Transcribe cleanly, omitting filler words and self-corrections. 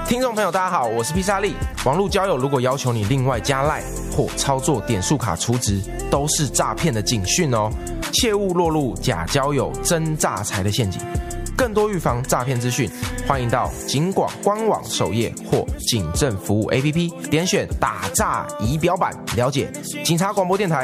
听众朋友大家好，我是披萨利。网络交友如果要求你另外加赖或操作点数卡储值，都是诈骗的警讯哦，切勿落入假交友真诈财的陷阱。更多预防诈骗资讯，欢迎到警广官网首页或警政服务 APP 点选打诈仪表板，了解警察广播电台